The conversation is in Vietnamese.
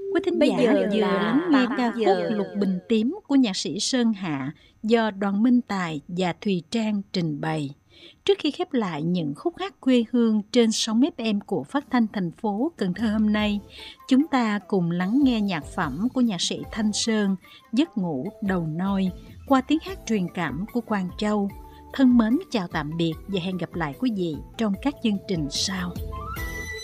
Quý thính Bây giả giờ vừa là lắng nghe 8 ca khúc giờ. Lục Bình Tím của nhạc sĩ Sơn Hạ do Đoàn Minh Tài và Thùy Trang trình bày. Trước khi khép lại những khúc hát quê hương trên sóng FM của Phát thanh thành phố Cần Thơ hôm nay, chúng ta cùng lắng nghe nhạc phẩm của nhạc sĩ Thanh Sơn, Giấc ngủ đầu nôi, qua tiếng hát truyền cảm của Quang Châu. Thân mến chào tạm biệt và hẹn gặp lại quý vị trong các chương trình sau.